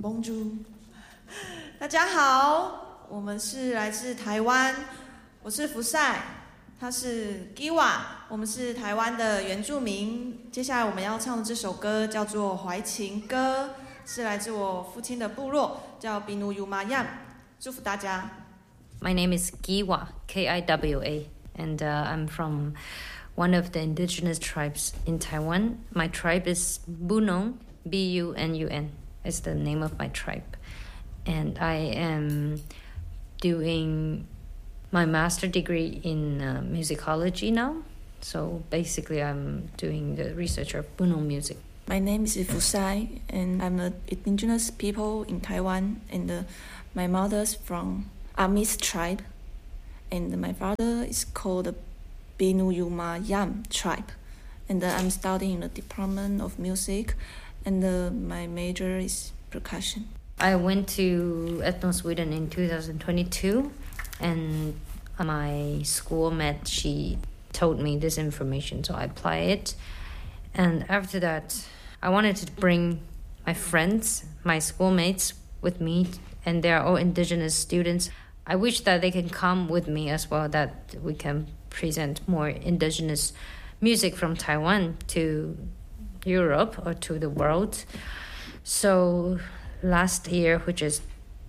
Bonjour，大家好，我们是来自台湾，我是福赛，他是 Giwa， 我们是台湾的原住民。接下来我们要唱的这首歌叫做《怀情歌》，是来自我父亲的部落，叫 Binu Yumayam。祝福大家。 My name is Giwa, Kiwa, and I'm from one of the indigenous tribes in Taiwan. My tribe is Bunong, Bunun. Is the name of my tribe. And I am doing my master degree in musicology now. So basically I'm doing the research of Bunong music. My name is Fusai, and I'm an indigenous people in Taiwan, and my mother's from Amis tribe, and my father is called Binu Yumayam tribe, and I'm studying the Department of Music, and my major is percussion. I went to Ethno Sweden in 2022, and my schoolmate, she told me this information, so I applied it. And after that, I wanted to bring my friends, my schoolmates with me, and they are all indigenous students. I wish that they can come with me as well, that we can present more indigenous music from Taiwan to Europe or to the world. So last year, which is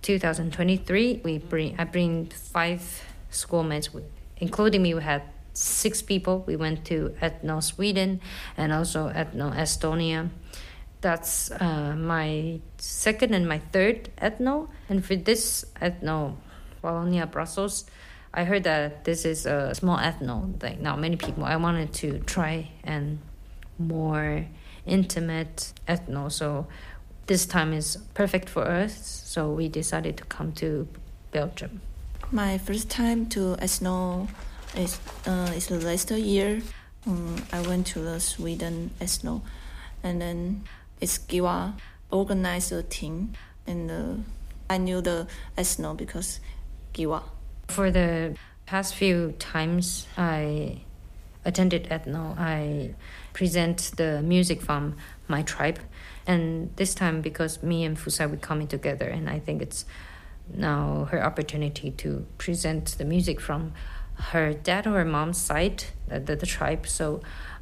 2023, I bring 5 schoolmates, including me. We had 6 people. We went to Ethno Sweden and also Ethno Estonia. That's my second and my third Ethno. And for this Ethno Wallonia Brussels, I heard that this is a small Ethno, like not many people. I wanted to try and more intimate Ethno, so this time is perfect for us, so we decided to come to Belgium. My first time to Ethno is last year. I went to the Sweden Ethno, and then it's Giwa organized a team, and I knew the Ethno because Giwa. For the past few times I attended Ethno, I present the music from my tribe. And this time, because me and Fusai, we're coming together, and I think it's now her opportunity to present the music from her dad or her mom's side, the tribe. So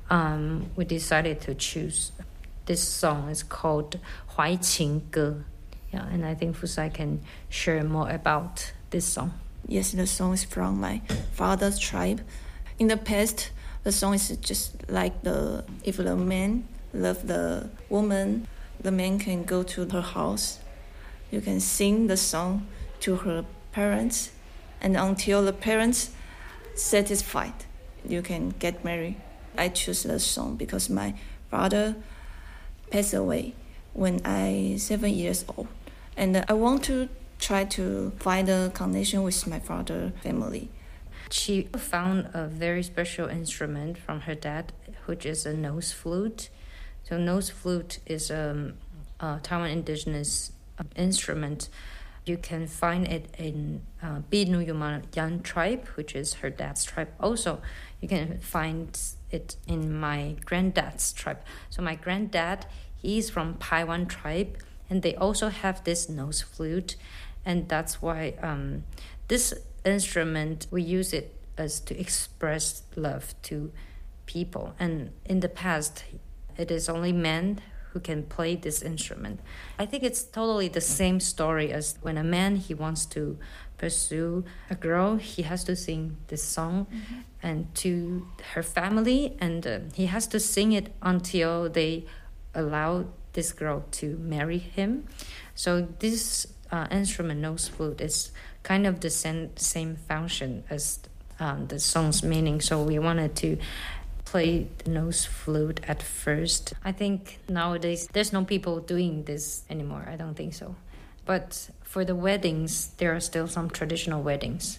we decided to choose this song. It's called 怀情歌. Yeah, and I think Fusai can share more about this song. Yes, the song is from my father's tribe. In the past, the song is just like if the man love the woman, the man can go to her house. You can sing the song to her parents, and until the parents satisfied, you can get married. I choose the song because my father passed away when I 7 years old, and I want to try to find a connection with my father's family. She found a very special instrument from her dad, which is a nose flute. So nose flute is a Taiwan indigenous instrument. You can find it in Binu Yumayam tribe, which is her dad's tribe. Also, you can find it in my granddad's tribe. So my granddad, he's from Paiwan tribe, and they also have this nose flute. And that's why this instrument, we use it as to express love to people. And in the past, it is only men who can play this instrument. I think it's totally the same story as when a man, he wants to pursue a girl, he has to sing this song and to her family, and he has to sing it until they allow this girl to marry him. So this instrument, nose flute, is kind of the same function as the song's meaning. So we wanted to play the nose flute at first. I think nowadays there's no people doing this anymore. I don't think so. But for the weddings, there are still some traditional weddings.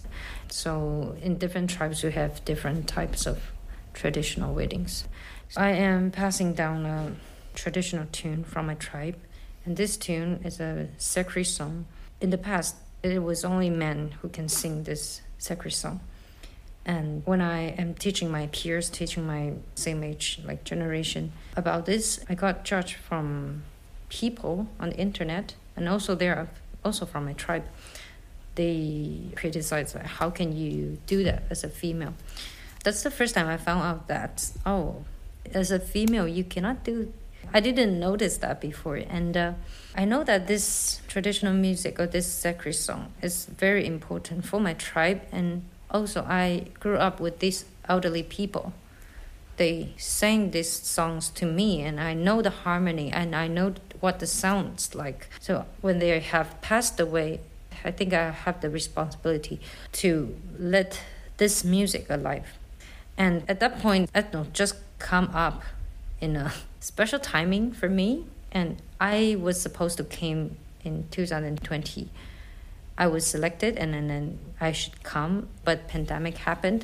So in different tribes, we have different types of traditional weddings. I am passing down a traditional tune from my tribe. And this tune is a Sekri song. In the past, it was only men who can sing this Sekri song. And when I am teaching my peers, teaching my same age, like generation about this, I got judged from people on the internet and also they are also from my tribe. They criticize, like, how can you do that as a female? That's the first time I found out that, oh, as a female, you cannot do. I didn't notice that before. And I know that this traditional music or this sacred song is very important for my tribe. And also I grew up with these elderly people. They sang these songs to me, and I know the harmony, and I know what the sounds like. So when they have passed away, I think I have the responsibility to let this music alive. And at that point, I don't know, just come up in a special timing for me. And I was supposed to came in 2020. I was selected, and then I should come, but pandemic happened.